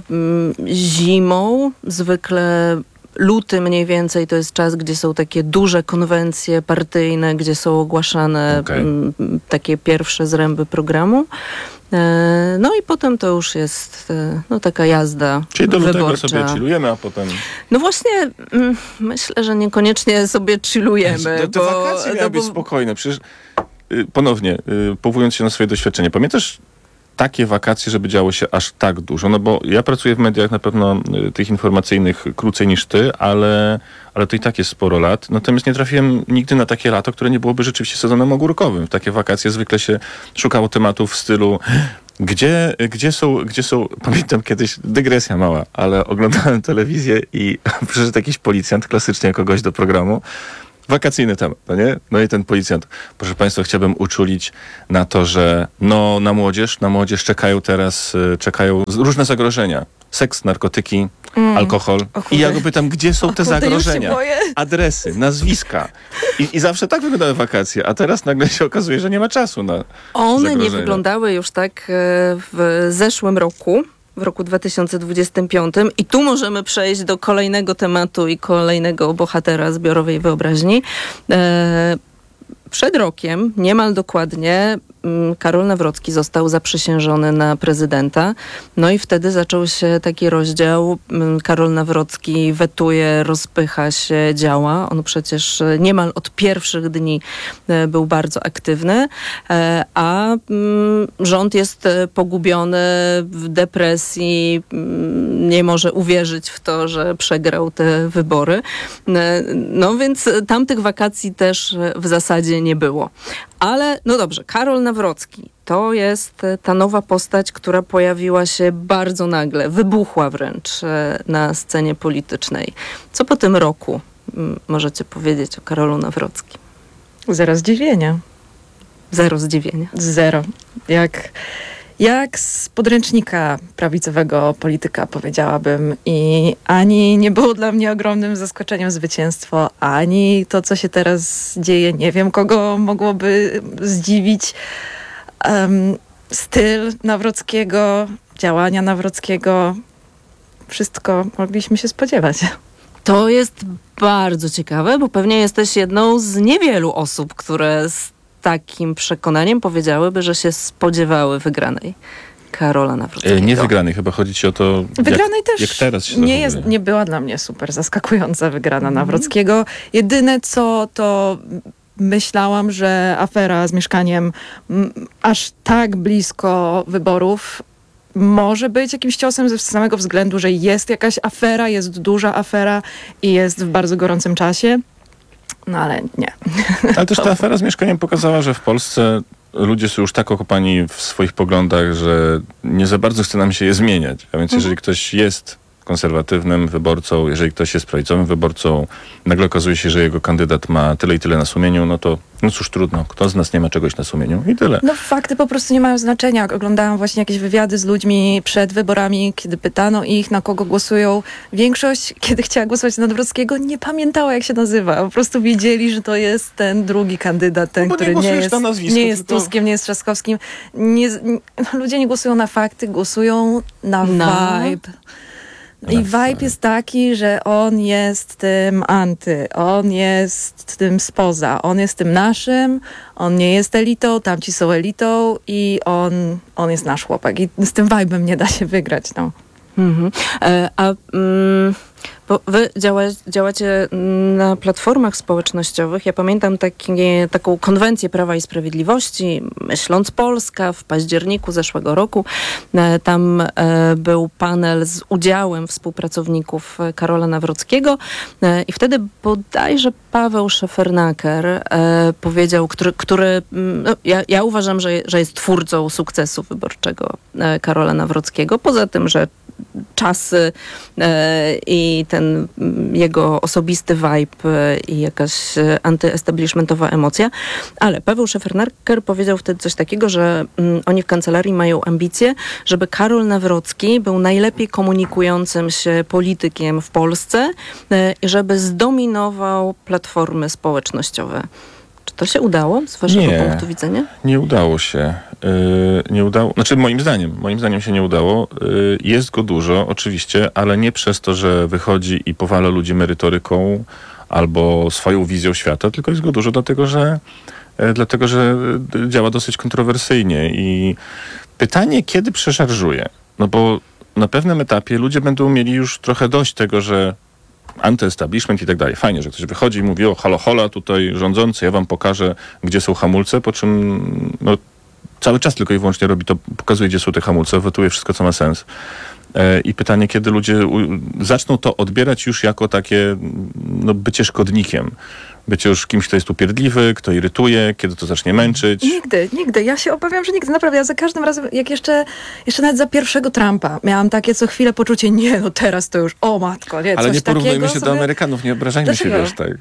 zimą, zwykle luty mniej więcej to jest czas, gdzie są takie duże konwencje partyjne, gdzie są ogłaszane takie pierwsze zręby programu. No i potem to już jest no, taka jazda czyli do lutego wyborcza. sobie chillujemy, a potem... No właśnie, myślę, że niekoniecznie sobie chillujemy. Te wakacje miały być spokojne. Przecież ponownie, powołując się na swoje doświadczenie, pamiętasz takie wakacje, żeby działo się aż tak dużo? No bo ja pracuję w mediach na pewno tych informacyjnych krócej niż ty, ale to i tak jest sporo lat. Natomiast nie trafiłem nigdy na takie lato, które nie byłoby rzeczywiście sezonem ogórkowym. W takie wakacje zwykle się szukało tematów w stylu gdzie są, pamiętam kiedyś, dygresja mała, ale oglądałem telewizję i przyszedł jakiś policjant, klasycznie kogoś do programu, wakacyjny temat, no nie? No i ten policjant, proszę państwa, chciałbym uczulić na to, że no na młodzież czekają różne zagrożenia. Seks, narkotyki, alkohol. I ja go pytam, gdzie są te zagrożenia? Adresy, nazwiska. I zawsze tak wyglądały wakacje, a teraz nagle się okazuje, że nie ma czasu na One zagrożenia. nie wyglądały już tak w zeszłym roku. W roku 2025 i tu możemy przejść do kolejnego tematu i kolejnego bohatera zbiorowej wyobraźni. Przed rokiem, niemal dokładnie, Karol Nawrocki został zaprzysiężony na prezydenta. No i wtedy zaczął się taki rozdział. Karol Nawrocki wetuje, rozpycha się, działa. On przecież niemal od pierwszych dni był bardzo aktywny, a rząd jest pogubiony w depresji, nie może uwierzyć w to, że przegrał te wybory. No więc tamtych wakacji też w zasadzie nie było. Ale no dobrze, Karol Nawrocki to jest ta nowa postać, która pojawiła się bardzo nagle, wybuchła wręcz na scenie politycznej. Co po tym roku możecie powiedzieć o Karolu Nawrockim? Zero zdziwienia. Zero zdziwienia. Zero. jak z podręcznika prawicowego polityka, powiedziałabym. I ani nie było dla mnie ogromnym zaskoczeniem zwycięstwo, ani to, co się teraz dzieje. Nie wiem, kogo mogłoby zdziwić. Styl Nawrockiego, działania Nawrockiego, wszystko mogliśmy się spodziewać. To jest bardzo ciekawe, bo pewnie jesteś jedną z niewielu osób, które z takim przekonaniem powiedziałyby, że się spodziewały wygranej Karola Nawrockiego. Nie wygranej, chyba chodzi ci o to, Wygranej też jak teraz się nie była dla mnie super zaskakująca wygrana Nawrockiego. Jedyne co to myślałam, że afera z mieszkaniem aż tak blisko wyborów może być jakimś ciosem ze samego względu, że jest jakaś afera, jest duża afera i jest w bardzo gorącym czasie. No ale nie. Ale też ta afera z mieszkaniem pokazała, że w Polsce ludzie są już tak okopani w swoich poglądach, że nie za bardzo chce nam się je zmieniać. A więc jeżeli ktoś jest konserwatywnym wyborcą, jeżeli ktoś jest prawicowym wyborcą, nagle okazuje się, że jego kandydat ma tyle i tyle na sumieniu, no to no cóż, trudno. Kto z nas nie ma czegoś na sumieniu i tyle. No fakty po prostu nie mają znaczenia. Oglądałam właśnie jakieś wywiady z ludźmi przed wyborami, kiedy pytano ich, na kogo głosują. Większość, kiedy chciała głosować na Nawrockiego, nie pamiętała, jak się nazywa. Po prostu wiedzieli, że to jest ten drugi kandydat, ten, który nie jest Tuskiem, nie jest Trzaskowskim. Ludzie nie głosują na fakty, głosują na vibe. I vibe jest taki, że on jest tym anty, on jest tym spoza, on jest tym naszym, on nie jest elitą, tamci są elitą i on jest nasz chłopak. I z tym vibe'em nie da się wygrać. No. Bo wy działacie na platformach społecznościowych. Ja pamiętam taką konwencję Prawa i Sprawiedliwości, Myśląc Polska, w październiku zeszłego roku. Tam był panel z udziałem współpracowników Karola Nawrockiego i wtedy bodajże Paweł Szefernaker powiedział, który ja uważam, że jest twórcą sukcesu wyborczego Karola Nawrockiego. Poza tym, że czasy i ten jego osobisty vibe i jakaś antyestablishmentowa emocja. Ale Paweł Szefernaker powiedział wtedy coś takiego, że oni w kancelarii mają ambicje, żeby Karol Nawrocki był najlepiej komunikującym się politykiem w Polsce i żeby zdominował platformy społecznościowe. Czy to się udało z waszego punktu widzenia? Nie udało się. Znaczy moim zdaniem się nie udało. Jest go dużo, oczywiście, ale nie przez to, że wychodzi i powala ludzi merytoryką albo swoją wizją świata, tylko jest go dużo dlatego, że działa dosyć kontrowersyjnie i pytanie, kiedy przeszarżuje? No bo na pewnym etapie ludzie będą mieli już trochę dość tego, że antyestablishment i tak dalej. Fajnie, że ktoś wychodzi i mówi, o halo, hola, tutaj rządzący, ja wam pokażę, gdzie są hamulce, po czym cały czas tylko i wyłącznie robi to, pokazuje, gdzie są te hamulce, wetuje wszystko, co ma sens. I pytanie, kiedy ludzie zaczną to odbierać już jako takie bycie szkodnikiem. Bycie już kimś, kto jest upierdliwy, kto irytuje, kiedy to zacznie męczyć. Nigdy. Ja się obawiam, że nigdy. Naprawdę, ja za każdym razem, jak jeszcze nawet za pierwszego Trumpa, miałam takie co chwilę poczucie, teraz to już, o matko, nie, ale coś nie porównujmy takiego się do Amerykanów, nie obrażajmy się, wiesz, tak.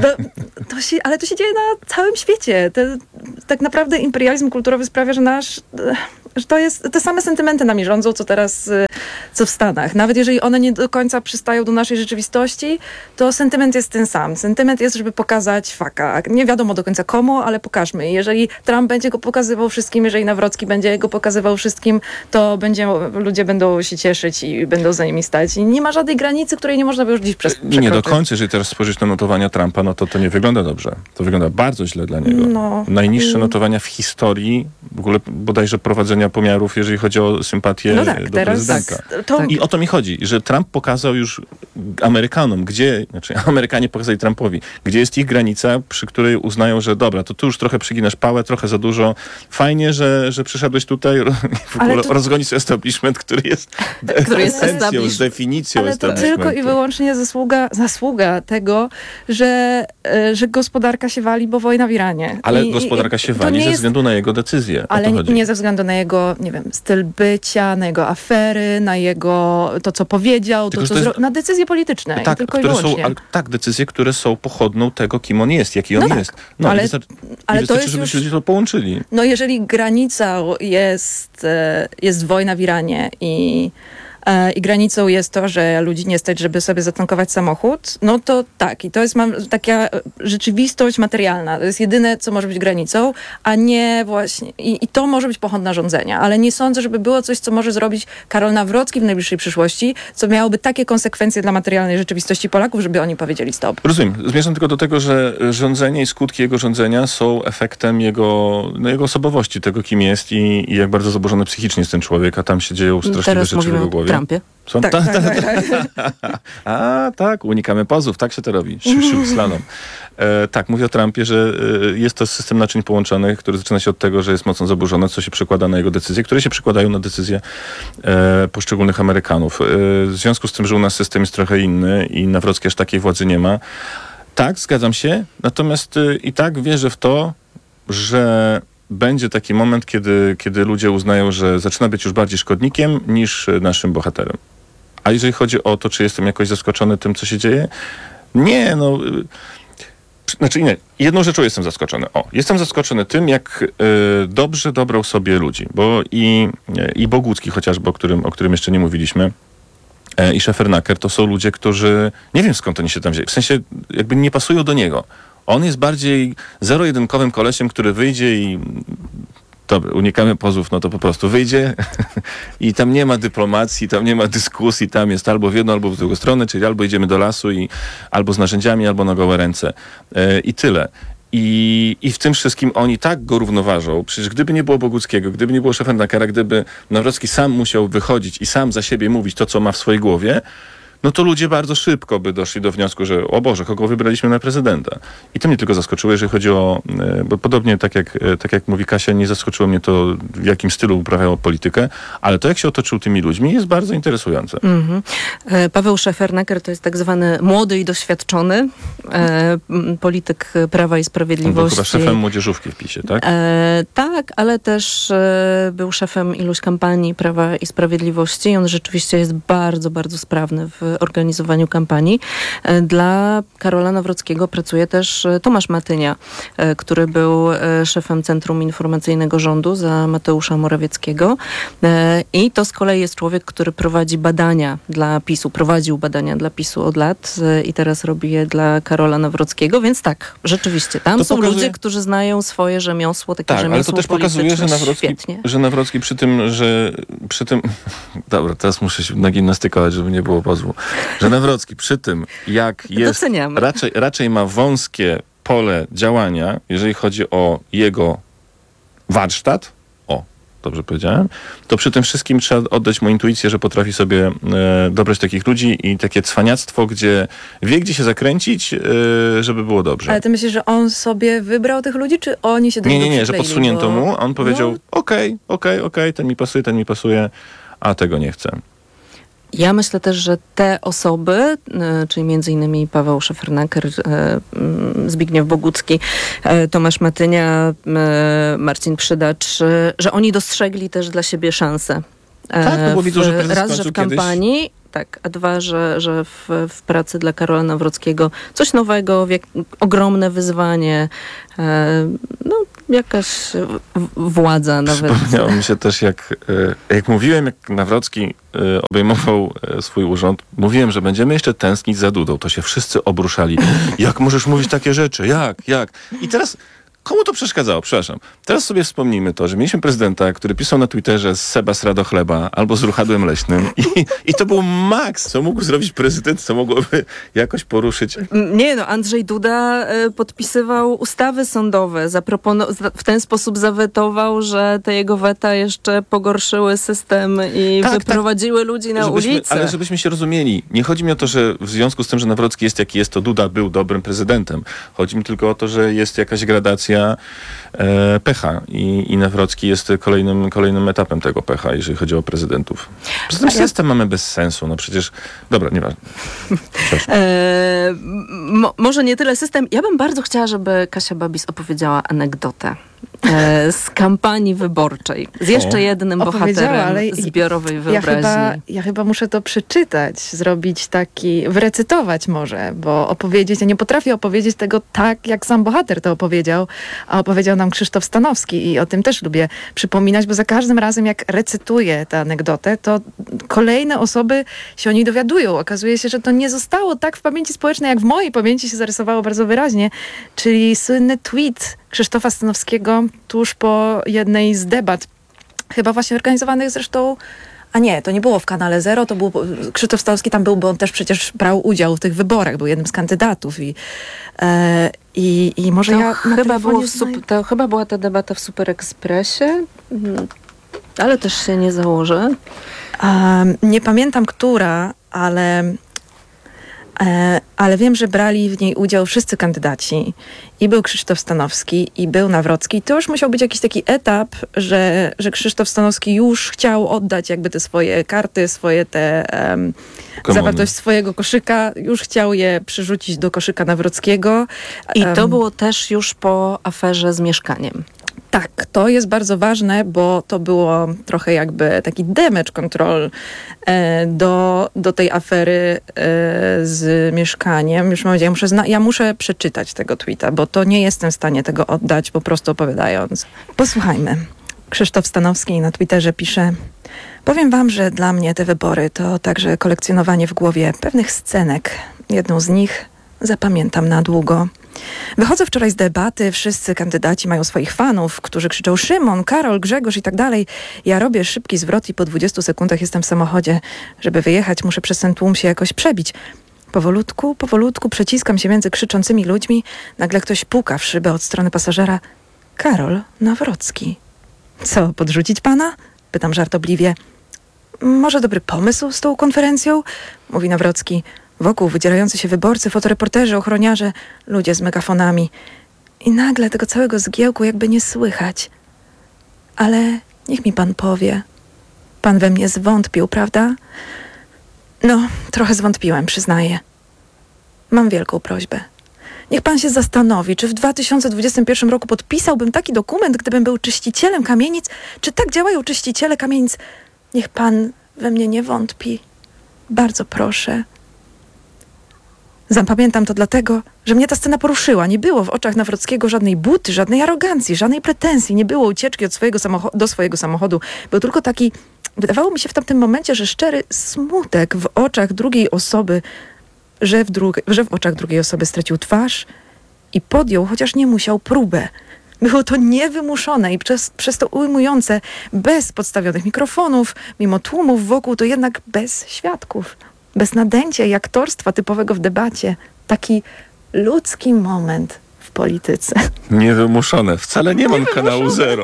Ale to się dzieje na całym świecie. Tak naprawdę imperializm kulturowy sprawia, że że to jest, te same sentymenty nami rządzą, co teraz, co w Stanach. Nawet jeżeli one nie do końca przystają do naszej rzeczywistości, to sentyment jest ten sam. Sentyment jest, żeby pokazać faka. Nie wiadomo do końca komu, ale pokażmy. Jeżeli Trump będzie go pokazywał wszystkim, jeżeli Nawrocki będzie go pokazywał wszystkim, to ludzie będą się cieszyć i będą za nimi stać. I nie ma żadnej granicy, której nie można by już dziś przekroczyć. Nie do końca. Jeżeli teraz spojrzeć na notowania Trumpa, no to nie wygląda dobrze. To wygląda bardzo źle dla niego. Najniższe notowania w historii, w ogóle bodajże prowadzenia pomiarów, jeżeli chodzi o sympatię do prezydenta. I o to mi chodzi, że Trump pokazał już Amerykanom, Amerykanie pokazali Trumpowi, gdzie jest ich granica, przy której uznają, że dobra, to tu już trochę przyginasz pałę, trochę za dużo. Fajnie, że przyszedłeś tutaj w ogóle rozgonić establishment, który jest esencją, z definicją establishmentu. Ale to tylko i wyłącznie zasługa tego, że gospodarka się wali, bo wojna w Iranie. Ale gospodarka się wali ze względu na jego decyzję. Ale nie ze względu na jego, styl bycia, na jego afery, na jego to co powiedział, Tylko, to co na decyzje polityczne. Tak, tylko i które wyłącznie. decyzje, które są pochodną tego, kim on jest, jaki on jest. No, ale to jest żeby już... się ludzie to połączyli. No jeżeli granica jest wojna w Iranie i granicą jest to, że ludzi nie stać, żeby sobie zatankować samochód, no to tak. I to jest taka rzeczywistość materialna. To jest jedyne, co może być granicą, a nie właśnie... I to może być pochodna rządzenia. Ale nie sądzę, żeby było coś, co może zrobić Karol Nawrocki w najbliższej przyszłości, co miałoby takie konsekwencje dla materialnej rzeczywistości Polaków, żeby oni powiedzieli stop. Rozumiem. Zmierzam tylko do tego, że rządzenie i skutki jego rządzenia są efektem jego osobowości, tego, kim jest i jak bardzo zaburzony psychicznie jest ten człowiek, a tam się dzieją straszliwe rzeczy w jego głowie. Trumpie. Co? Tak. A, tak, unikamy pozów, tak się to robi. Slalom. Tak, mówię o Trumpie, że jest to system naczyń połączonych, który zaczyna się od tego, że jest mocno zaburzony, co się przekłada na jego decyzje, które się przekładają na decyzje poszczególnych Amerykanów. W związku z tym, że u nas system jest trochę inny i Nawrocki aż takiej władzy nie ma. Tak, zgadzam się, natomiast i tak wierzę w to, że będzie taki moment, kiedy ludzie uznają, że zaczyna być już bardziej szkodnikiem niż naszym bohaterem. A jeżeli chodzi o to, czy jestem jakoś zaskoczony tym, co się dzieje? Nie, no... Znaczy nie, jedną rzeczą jestem zaskoczony. Jestem zaskoczony tym, jak dobrze dobrał sobie ludzi, bo i Bogucki chociażby, o którym jeszcze nie mówiliśmy, i Szefernaker, to są ludzie, którzy nie wiem skąd oni się tam wzięli. W sensie jakby nie pasują do niego. On jest bardziej zero-jedynkowym kolesiem, który wyjdzie i dobra, unikamy pozów, no to po prostu wyjdzie i tam nie ma dyplomacji, tam nie ma dyskusji, tam jest albo w jedną, albo w drugą stronę, czyli albo idziemy do lasu i albo z narzędziami, albo na gołe ręce. I tyle. I w tym wszystkim oni tak go równoważą. Przecież gdyby nie było Boguckiego, gdyby nie było Szefernakera, gdyby Nawrocki sam musiał wychodzić i sam za siebie mówić to, co ma w swojej głowie, no to ludzie bardzo szybko by doszli do wniosku, że o Boże, kogo wybraliśmy na prezydenta. I to mnie tylko zaskoczyło, jeżeli chodzi o... Bo podobnie, tak jak mówi Kasia, nie zaskoczyło mnie to, w jakim stylu uprawiał politykę, ale to, jak się otoczył tymi ludźmi, jest bardzo interesujące. Paweł Szefernaker to jest tak zwany młody i doświadczony polityk Prawa i Sprawiedliwości. On był chyba szefem młodzieżówki w PiS-ie, tak? Tak, ale też był szefem iluś kampanii Prawa i Sprawiedliwości i on rzeczywiście jest bardzo, bardzo sprawny w organizowaniu kampanii. Dla Karola Nawrockiego pracuje też Tomasz Matynia, który był szefem Centrum Informacyjnego Rządu za Mateusza Morawieckiego. I to z kolei jest człowiek, który prowadzi badania dla PiS-u, prowadził badania dla PiS-u od lat i teraz robi je dla Karola Nawrockiego, więc tak, rzeczywiście, tam to są ludzie, którzy znają swoje rzemiosło, takie rzemiosło ale to też pokazuje, że Nawrocki przy tym, dobra, teraz muszę się nagimnastykować, żeby nie było pozwu, że Nawrocki przy tym, jak jest, raczej ma wąskie pole działania, jeżeli chodzi o jego warsztat, dobrze powiedziałem, to przy tym wszystkim trzeba oddać mu intuicję, że potrafi sobie dobrać takich ludzi i takie cwaniactwo, gdzie wie, gdzie się zakręcić, żeby było dobrze. Ale ty myślisz, że on sobie wybrał tych ludzi, czy oni się do niego Nie, że podsunięto mu, a on powiedział, okej, ten mi pasuje, a tego nie chcę. Ja myślę też, że te osoby, czyli między innymi Paweł Szefernaker, Zbigniew Bogucki, Tomasz Matynia, Marcin Przydacz, że oni dostrzegli też dla siebie szansę. Tak, no bo widzą, że prezes raz, że w kampanii, tak, a dwa, że w pracy dla Karola Nawrockiego coś nowego, ogromne wyzwanie, jakaś władza nawet. Przypomniało mi się też, jak mówiłem, jak Nawrocki obejmował swój urząd, mówiłem, że będziemy jeszcze tęsknić za Dudą. To się wszyscy obruszali. Jak możesz mówić takie rzeczy? Jak? I teraz... Komu to przeszkadzało? Przepraszam. Teraz sobie wspomnijmy to, że mieliśmy prezydenta, który pisał na Twitterze z Seba Srado chleba albo z ruchadłem leśnym i to był maks, co mógł zrobić prezydent, co mogłoby jakoś poruszyć. Nie, Andrzej Duda podpisywał ustawy sądowe, w ten sposób zawetował, że te jego weta jeszcze pogorszyły system i wyprowadziły ludzi na ulicę. Ale żebyśmy się rozumieli, nie chodzi mi o to, że w związku z tym, że Nawrocki jest jaki jest, to Duda był dobrym prezydentem. Chodzi mi tylko o to, że jest jakaś gradacja pecha i Nawrocki jest kolejnym etapem tego pecha, jeżeli chodzi o prezydentów. Poza tym system mamy bez sensu, no przecież... Dobra, nieważne. Może nie tyle system. Ja bym bardzo chciała, żeby Kasia Babis opowiedziała anegdotę. z kampanii wyborczej. Z jeszcze jednym bohaterem zbiorowej wyobraźni. Ja chyba muszę to przeczytać, zrobić taki, wyrecytować może, bo opowiedzieć, ja nie potrafię opowiedzieć tego tak, jak sam bohater to opowiedział, a opowiedział nam Krzysztof Stanowski i o tym też lubię przypominać, bo za każdym razem, jak recytuję tę anegdotę, to kolejne osoby się o niej dowiadują. Okazuje się, że to nie zostało tak w pamięci społecznej, jak w mojej pamięci się zarysowało bardzo wyraźnie, czyli słynny tweet Krzysztofa Stanowskiego tuż po jednej z debat, chyba właśnie organizowanych zresztą, a nie, to nie było w Kanale Zero, to był Krzysztof Stanowski tam był, bo on też przecież brał udział w tych wyborach, był jednym z kandydatów i może to chyba była ta debata w Super Expressie, ale też się nie założę. Nie pamiętam, która, ale wiem, że brali w niej udział wszyscy kandydaci. I był Krzysztof Stanowski, i był Nawrocki. To już musiał być jakiś taki etap, że Krzysztof Stanowski już chciał oddać jakby te swoje karty, swoje zawartość swojego koszyka. Już chciał je przyrzucić do koszyka Nawrockiego. I to było też już po aferze z mieszkaniem. Tak, to jest bardzo ważne, bo to było trochę jakby taki damage control do tej afery z mieszkaniem. Już mam nadzieję, ja muszę przeczytać tego tweeta, bo to nie jestem w stanie tego oddać po prostu opowiadając. Posłuchajmy. Krzysztof Stanowski na Twitterze pisze: powiem wam, że dla mnie te wybory to także kolekcjonowanie w głowie pewnych scenek. Jedną z nich zapamiętam na długo. Wychodzę wczoraj z debaty, wszyscy kandydaci mają swoich fanów, którzy krzyczą Szymon, Karol, Grzegorz i tak dalej. Ja robię szybki zwrot i po 20 sekundach jestem w samochodzie. Żeby wyjechać, muszę przez ten tłum się jakoś przebić. Powolutku przeciskam się między krzyczącymi ludźmi. Nagle ktoś puka w szybę od strony pasażera. Karol Nawrocki. Co, podrzucić pana? Pytam żartobliwie. Może dobry pomysł z tą konferencją? Mówi Nawrocki. Wokół wydzierający się wyborcy, fotoreporterzy, ochroniarze, ludzie z megafonami. I nagle tego całego zgiełku jakby nie słychać. Ale niech mi pan powie. Pan we mnie zwątpił, prawda? No, trochę zwątpiłem, przyznaję. Mam wielką prośbę. Niech pan się zastanowi, czy w 2021 roku podpisałbym taki dokument, gdybym był czyścicielem kamienic? Czy tak działają czyściciele kamienic? Niech pan we mnie nie wątpi. Bardzo proszę. Zapamiętam to dlatego, że mnie ta scena poruszyła. Nie było w oczach Nawrockiego żadnej buty, żadnej arogancji, żadnej pretensji. Nie było ucieczki od do swojego samochodu. Był tylko taki, wydawało mi się w tamtym momencie, że szczery smutek w oczach drugiej osoby, że w oczach drugiej osoby stracił twarz i podjął, chociaż nie musiał, próbę. Było to niewymuszone i przez to ujmujące, bez podstawionych mikrofonów, mimo tłumów wokół, to jednak bez świadków. Bez nadęcia i aktorstwa typowego w debacie. Taki ludzki moment w polityce. Niewymuszone. Wcale nie mam kanału Zero.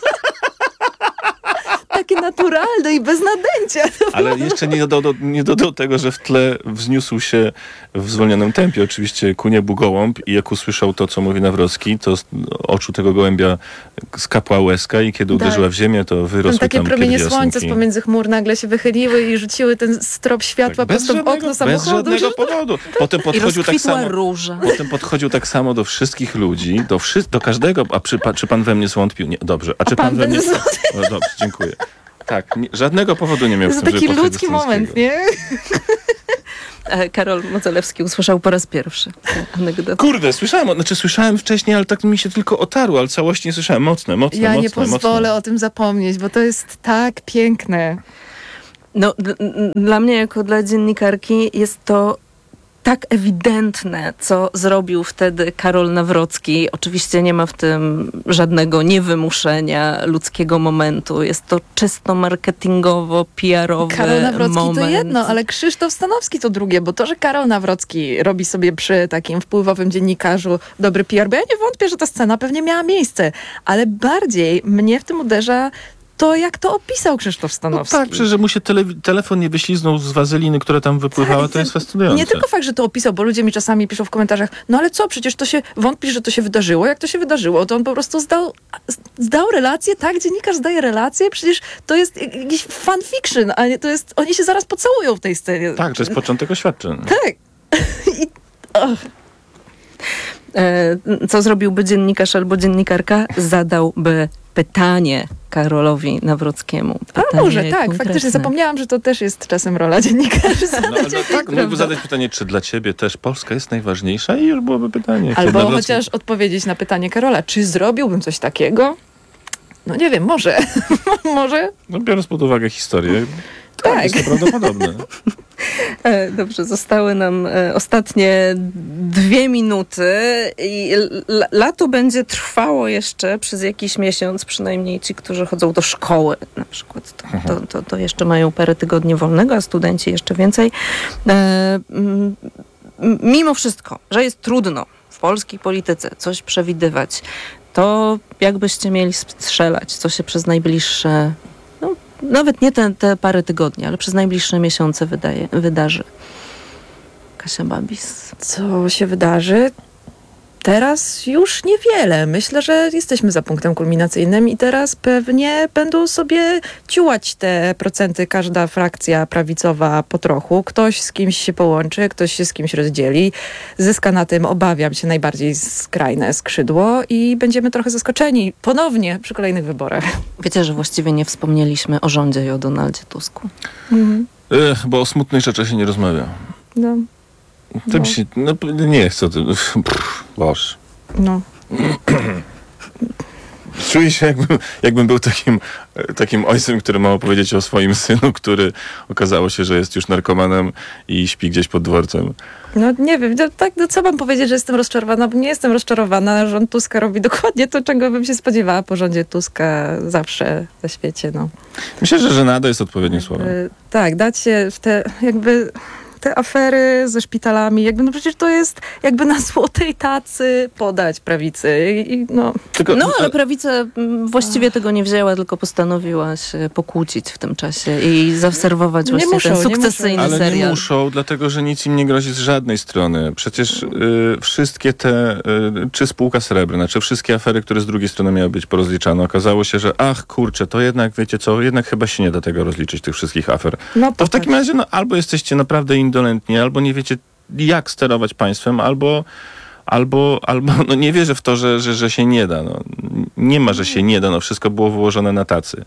Takie naturalne i bez nadęcia. Ale jeszcze nie dodał tego, że w tle wzniósł się w zwolnionym tempie oczywiście ku niebu gołąb i jak usłyszał to, co mówi Nawrocki, to z oczu tego gołębia skapła łezka i kiedy uderzyła w ziemię, to wyrosły takie tam promienie pierwiasnki. słońca z pomiędzy chmur nagle się wychyliły i rzuciły ten strop światła prosto w okno samochodu. Bez żadnego powodu. Potem podchodził tak samo. Róża. Potem podchodził tak samo do wszystkich ludzi, do każdego. A czy pan we mnie zwątpił? Nie, dobrze. A czy pan we mnie... No, dobrze, dziękuję. Tak, żadnego powodu nie miał w tym, żeby taki ludzki moment, nie? Karol Modzelewski usłyszał po raz pierwszy anegdotę. Kurde, słyszałem wcześniej, ale tak mi się tylko otarło, ale całości nie słyszałem. Mocne. Ja nie pozwolę o tym zapomnieć, bo to jest tak piękne. No, dla mnie jako dla dziennikarki jest to tak ewidentne, co zrobił wtedy Karol Nawrocki. Oczywiście nie ma w tym żadnego niewymuszenia ludzkiego momentu. Jest to czysto marketingowo, PR-owy Karol Nawrocki moment. To jedno, ale Krzysztof Stanowski to drugie, bo to, że Karol Nawrocki robi sobie przy takim wpływowym dziennikarzu dobry PR, bo ja nie wątpię, że ta scena pewnie miała miejsce, ale bardziej mnie w tym uderza to, jak to opisał Krzysztof Stanowski. No tak, przecież, że mu się telefon nie wyśliznął z wazeliny, która tam wypływała, to jest fascynujące. Nie tylko fakt, że to opisał, bo ludzie mi czasami piszą w komentarzach, no ale co, przecież to się, wątpisz, że to się wydarzyło. Jak to się wydarzyło? To on po prostu zdał relację, tak? Dziennikarz zdaje relację, przecież to jest jakiś fanfiction, a nie, to jest, oni się zaraz pocałują w tej scenie. Tak, to jest początek oświadczeń. Tak. Co zrobiłby dziennikarz albo dziennikarka? Zadałby pytanie Karolowi Nawrockiemu. A może tak, konkretne. faktycznie zapomniałam, że to też jest czasem rola dziennikarzy. Mógłby zadać pytanie, czy dla ciebie też Polska jest najważniejsza i już byłoby pytanie. Albo chociaż odpowiedzieć na pytanie Karola, czy zrobiłbym coś takiego? No nie wiem, może. Może? No, biorąc pod uwagę historię, tak. Jest to prawdopodobne. Dobrze, zostały nam ostatnie 2 minuty i lato będzie trwało jeszcze przez jakiś miesiąc, przynajmniej ci, którzy chodzą do szkoły na przykład. To jeszcze mają parę tygodni wolnego, a studenci jeszcze więcej. Mimo wszystko, że jest trudno w polskiej polityce coś przewidywać, to jakbyście mieli strzelać, co się przez najbliższe, nawet nie te parę tygodni, ale przez najbliższe miesiące wydarzy. Kasia Babis. Co się wydarzy? Teraz już niewiele. Myślę, że jesteśmy za punktem kulminacyjnym i teraz pewnie będą sobie ciułać te procenty każda frakcja prawicowa po trochu. Ktoś z kimś się połączy, ktoś się z kimś rozdzieli. Zyska na tym, obawiam się, najbardziej skrajne skrzydło i będziemy trochę zaskoczeni ponownie przy kolejnych wyborach. Wiecie, że właściwie nie wspomnieliśmy o rządzie i o Donaldzie Tusku. Bo o smutnych rzeczach się nie rozmawia. No. Tym się, nie chcę o tym. Boże. No. Czuję się, jakbym był takim ojcem, który ma opowiedzieć o swoim synu, który okazało się, że jest już narkomanem i śpi gdzieś pod dworcem. No nie wiem, co mam powiedzieć, że jestem rozczarowana, bo nie jestem rozczarowana. Rząd Tuska robi dokładnie to, czego bym się spodziewała po rządzie Tuska zawsze na świecie. No. Myślę, że żenada jest odpowiednim słowem. Tak, dać się w te te afery ze szpitalami, przecież to jest jakby na złotej tacy podać prawicy. Ale prawica właściwie tego nie wzięła, tylko postanowiła się pokłócić w tym czasie i zaobserwować właśnie ten sukcesyjny serial. Ale nie muszą, dlatego że nic im nie grozi z żadnej strony. Przecież wszystkie te, czy spółka srebrna, czy wszystkie afery, które z drugiej strony miały być porozliczane, okazało się, że to jednak, wiecie co, jednak chyba się nie da tego rozliczyć, tych wszystkich afer. To w takim razie, albo jesteście naprawdę indolentni, albo nie wiecie, jak sterować państwem, albo nie wierzę w to, że się nie da. Nie ma, że się nie da. Wszystko było wyłożone na tacy.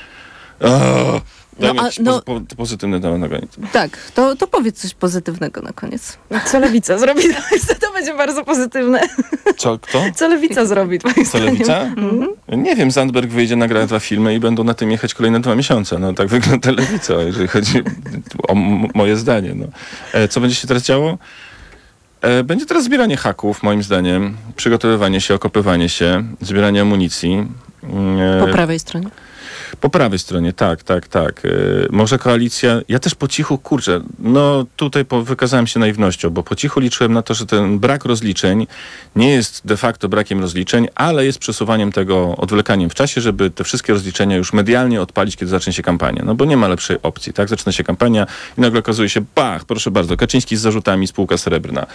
Dajmy jakiś pozytywny temat na koniec. Tak, to powiedz coś pozytywnego na koniec. Co Lewica zrobi? To będzie bardzo pozytywne. Co? Kto? Co Lewica zrobi? Co Lewica? Nie wiem, Zandberg wyjdzie, nagra 2 filmy i będą na tym jechać kolejne 2 miesiące. Tak wygląda Lewica, jeżeli chodzi o moje zdanie. Co będzie się teraz działo? Będzie teraz zbieranie haków, moim zdaniem. Przygotowywanie się, okopywanie się, zbieranie amunicji. Po prawej stronie? Po prawej stronie, tak. Może koalicja, ja też po cichu, tutaj wykazałem się naiwnością, bo po cichu liczyłem na to, że ten brak rozliczeń nie jest de facto brakiem rozliczeń, ale jest przesuwaniem tego, odwlekaniem w czasie, żeby te wszystkie rozliczenia już medialnie odpalić, kiedy zacznie się kampania. Bo nie ma lepszej opcji, tak? Zaczyna się kampania i nagle okazuje się, proszę bardzo, Kaczyński z zarzutami, spółka srebrna.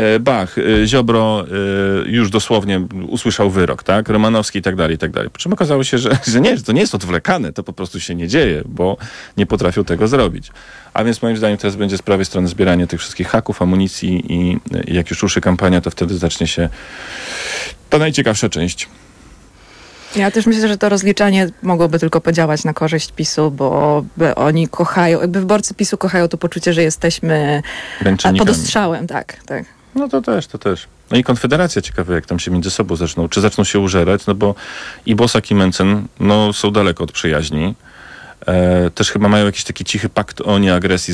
Ziobro już dosłownie usłyszał wyrok, tak? Romanowski i tak dalej. Po czym okazało się, że to nie jest odwlekane, to po prostu się nie dzieje, bo nie potrafią tego zrobić. A więc moim zdaniem teraz będzie z prawej strony zbieranie tych wszystkich haków, amunicji i jak już ruszy kampania, to wtedy zacznie się ta najciekawsza część. Ja też myślę, że to rozliczanie mogłoby tylko podziałać na korzyść PiS-u, bo oni kochają, wyborcy PiS-u kochają to poczucie, że jesteśmy pod ostrzałem. Tak. No to też. No i Konfederacja, ciekawe jak tam się między sobą zaczną się użerać, bo i Bosak i Mencen są daleko od przyjaźni. Też chyba mają jakiś taki cichy pakt o nieagresji